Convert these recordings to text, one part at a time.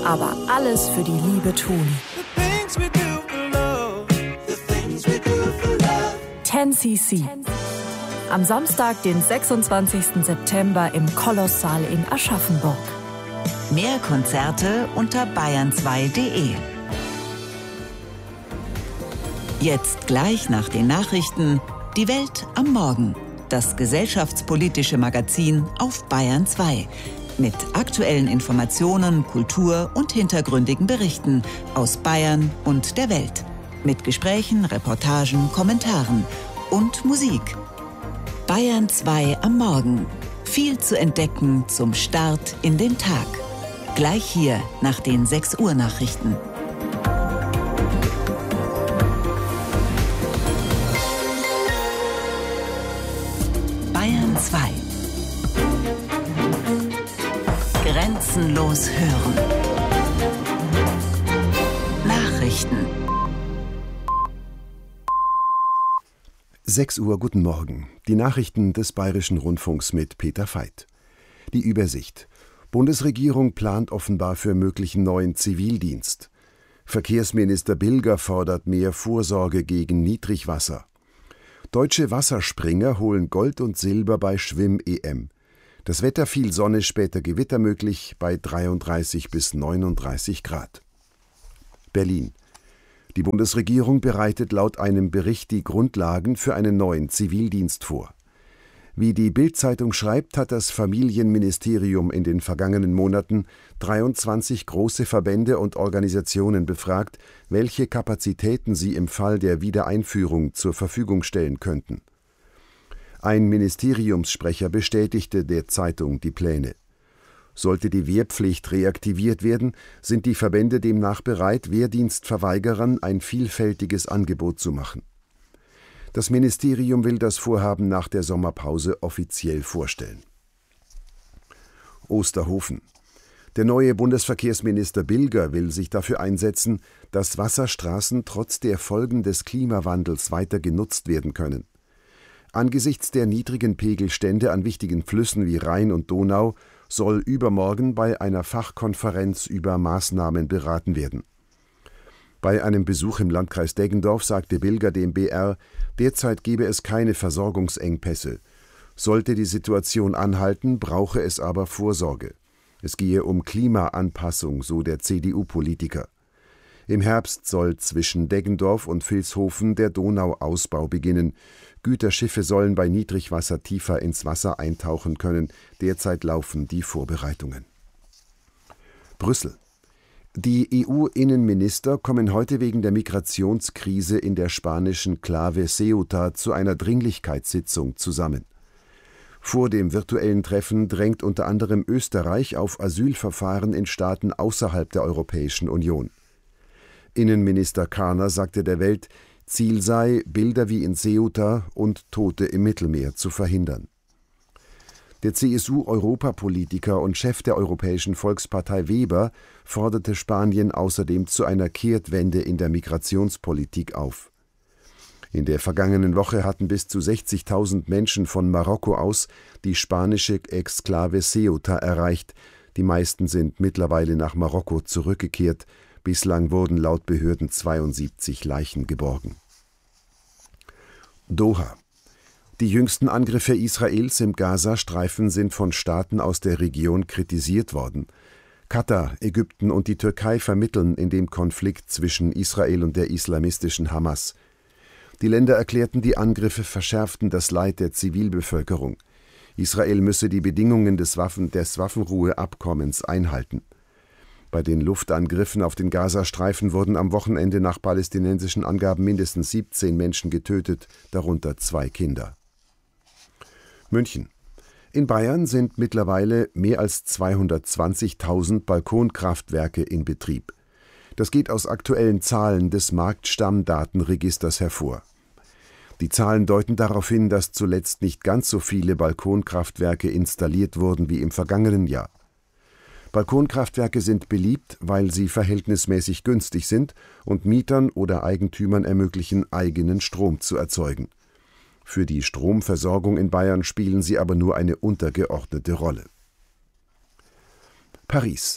aber alles für die Liebe tun. 10cc. Am Samstag, den 26. September im Kolosssaal in Aschaffenburg. Mehr Konzerte unter bayern2.de. Jetzt gleich nach den Nachrichten Die Welt am Morgen. Das gesellschaftspolitische Magazin auf Bayern 2. Mit aktuellen Informationen, Kultur und hintergründigen Berichten aus Bayern und der Welt. Mit Gesprächen, Reportagen, Kommentaren und Musik. Bayern 2 am Morgen. Viel zu entdecken zum Start in den Tag. Gleich hier nach den 6 Uhr Nachrichten. Bayern 2. Grenzenlos hören. Nachrichten. 6 Uhr, guten Morgen. Die Nachrichten des Bayerischen Rundfunks mit Peter Veit. Die Übersicht. Bundesregierung plant offenbar für möglichen neuen Zivildienst. Verkehrsminister Bilger fordert mehr Vorsorge gegen Niedrigwasser. Deutsche Wasserspringer holen Gold und Silber bei Schwimm-EM. Das Wetter: viel Sonne, später Gewitter möglich bei 33 bis 39 Grad. Berlin. Die Bundesregierung bereitet laut einem Bericht die Grundlagen für einen neuen Zivildienst vor. Wie die Bild-Zeitung schreibt, hat das Familienministerium in den vergangenen Monaten 23 große Verbände und Organisationen befragt, welche Kapazitäten sie im Fall der Wiedereinführung zur Verfügung stellen könnten. Ein Ministeriumssprecher bestätigte der Zeitung die Pläne. Sollte die Wehrpflicht reaktiviert werden, sind die Verbände demnach bereit, Wehrdienstverweigerern ein vielfältiges Angebot zu machen. Das Ministerium will das Vorhaben nach der Sommerpause offiziell vorstellen. Osterhofen. Der neue Bundesverkehrsminister Bilger will sich dafür einsetzen, dass Wasserstraßen trotz der Folgen des Klimawandels weiter genutzt werden können. Angesichts der niedrigen Pegelstände an wichtigen Flüssen wie Rhein und Donau soll übermorgen bei einer Fachkonferenz über Maßnahmen beraten werden. Bei einem Besuch im Landkreis Deggendorf sagte Bilger dem BR, derzeit gebe es keine Versorgungsengpässe. Sollte die Situation anhalten, brauche es aber Vorsorge. Es gehe um Klimaanpassung, so der CDU-Politiker. Im Herbst soll zwischen Deggendorf und Vilshofen der Donauausbau beginnen. Güterschiffe sollen bei Niedrigwasser tiefer ins Wasser eintauchen können. Derzeit laufen die Vorbereitungen. Brüssel. Die EU-Innenminister kommen heute wegen der Migrationskrise in der spanischen Klave Ceuta zu einer Dringlichkeitssitzung zusammen. Vor dem virtuellen Treffen drängt unter anderem Österreich auf Asylverfahren in Staaten außerhalb der Europäischen Union. Innenminister Karner sagte der Welt, Ziel sei, Bilder wie in Ceuta und Tote im Mittelmeer zu verhindern. Der CSU-Europapolitiker und Chef der Europäischen Volkspartei Weber forderte Spanien außerdem zu einer Kehrtwende in der Migrationspolitik auf. In der vergangenen Woche hatten bis zu 60.000 Menschen von Marokko aus die spanische Exklave Ceuta erreicht. Die meisten sind mittlerweile nach Marokko zurückgekehrt. Bislang wurden laut Behörden 72 Leichen geborgen. Doha. Die jüngsten Angriffe Israels im Gazastreifen sind von Staaten aus der Region kritisiert worden. Katar, Ägypten und die Türkei vermitteln in dem Konflikt zwischen Israel und der islamistischen Hamas. Die Länder erklärten, die Angriffe verschärften das Leid der Zivilbevölkerung. Israel müsse die Bedingungen des Waffenruheabkommens einhalten. Bei den Luftangriffen auf den Gazastreifen wurden am Wochenende nach palästinensischen Angaben mindestens 17 Menschen getötet, darunter 2 Kinder. München. In Bayern sind mittlerweile mehr als 220.000 Balkonkraftwerke in Betrieb. Das geht aus aktuellen Zahlen des Marktstammdatenregisters hervor. Die Zahlen deuten darauf hin, dass zuletzt nicht ganz so viele Balkonkraftwerke installiert wurden wie im vergangenen Jahr. Balkonkraftwerke sind beliebt, weil sie verhältnismäßig günstig sind und Mietern oder Eigentümern ermöglichen, eigenen Strom zu erzeugen. Für die Stromversorgung in Bayern spielen sie aber nur eine untergeordnete Rolle. Paris.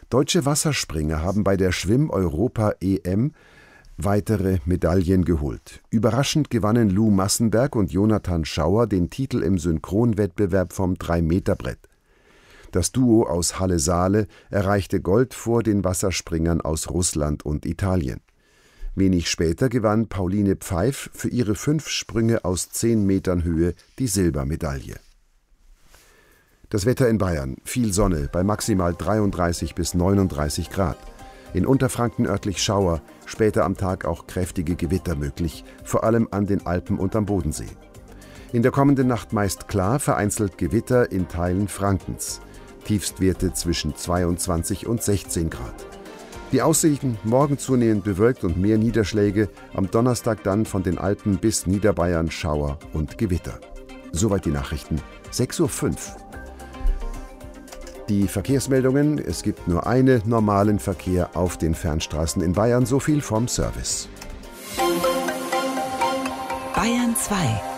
Deutsche Wasserspringer haben bei der Schwimm-Europa-EM weitere Medaillen geholt. Überraschend gewannen Lou Massenberg und Jonathan Schauer den Titel im Synchronwettbewerb vom 3-Meter-Brett. Das Duo aus Halle-Saale erreichte Gold vor den Wasserspringern aus Russland und Italien. Wenig später gewann Pauline Pfeif für ihre 5 Sprünge aus 10 Metern Höhe die Silbermedaille. Das Wetter in Bayern: viel Sonne bei maximal 33 bis 39 Grad. In Unterfranken örtlich Schauer, später am Tag auch kräftige Gewitter möglich, vor allem an den Alpen und am Bodensee. In der kommenden Nacht meist klar, vereinzelt Gewitter in Teilen Frankens. Tiefstwerte zwischen 22 und 16 Grad. Die Aussichten: morgen zunehmend bewölkt und mehr Niederschläge, am Donnerstag dann von den Alpen bis Niederbayern Schauer und Gewitter. Soweit die Nachrichten, 6:05 Uhr. Die Verkehrsmeldungen: es gibt nur einen normalen Verkehr auf den Fernstraßen in Bayern, so viel vom Service. Bayern 2.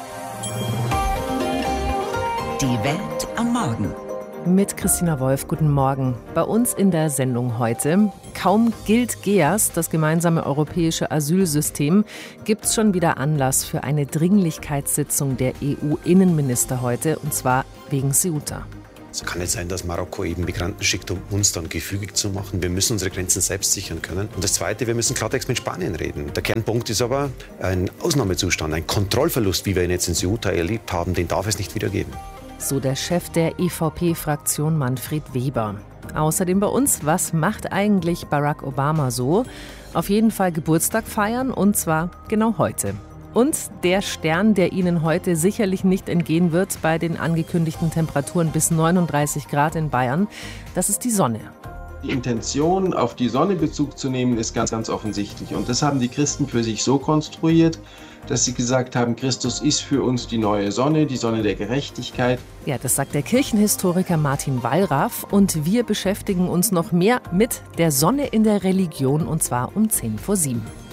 Die Welt am Morgen. Mit Christina Wolf, guten Morgen. Bei uns in der Sendung heute: Kaum gilt GEAS, das gemeinsame europäische Asylsystem, gibt es schon wieder Anlass für eine Dringlichkeitssitzung der EU-Innenminister heute, und zwar wegen Ceuta. Es kann nicht sein, dass Marokko eben Migranten schickt, um uns dann gefügig zu machen. Wir müssen unsere Grenzen selbst sichern können. Und das Zweite, wir müssen Klartext mit Spanien reden. Der Kernpunkt ist aber ein Ausnahmezustand, ein Kontrollverlust, wie wir ihn jetzt in Ceuta erlebt haben, den darf es nicht wieder geben. So der Chef der EVP-Fraktion Manfred Weber. Außerdem bei uns: was macht eigentlich Barack Obama so? Auf jeden Fall Geburtstag feiern, und zwar genau heute. Und der Stern, der Ihnen heute sicherlich nicht entgehen wird bei den angekündigten Temperaturen bis 39 Grad in Bayern, das ist die Sonne. Die Intention, auf die Sonne Bezug zu nehmen, ist ganz, ganz offensichtlich. Und das haben die Christen für sich so konstruiert, dass sie gesagt haben, Christus ist für uns die neue Sonne, die Sonne der Gerechtigkeit. Ja, das sagt der Kirchenhistoriker Martin Wallraff. Und wir beschäftigen uns noch mehr mit der Sonne in der Religion, und zwar um 6:10.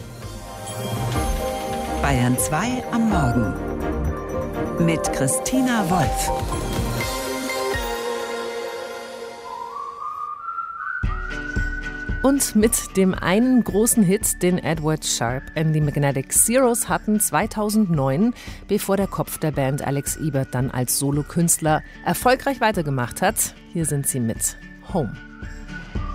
Bayern 2 am Morgen. Mit Christina Wolf. Und mit dem einen großen Hit, den Edward Sharpe and the Magnetic Zeros hatten 2009, bevor der Kopf der Band Alex Ebert dann als Solokünstler erfolgreich weitergemacht hat. Hier sind sie mit Home.